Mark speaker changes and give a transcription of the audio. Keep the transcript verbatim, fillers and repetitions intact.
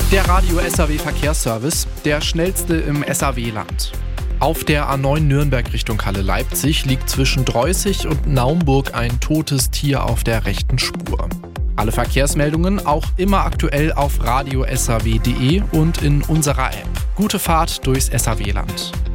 Speaker 1: Der Radio S A W Verkehrsservice, der schnellste im S A W-Land. Auf der A neun Nürnberg Richtung Halle Leipzig liegt zwischen Dreußig und Naumburg ein totes Tier auf der rechten Spur. Alle Verkehrsmeldungen auch immer aktuell auf radio s a w punkt d e und in unserer App. Gute Fahrt durchs S A W-Land.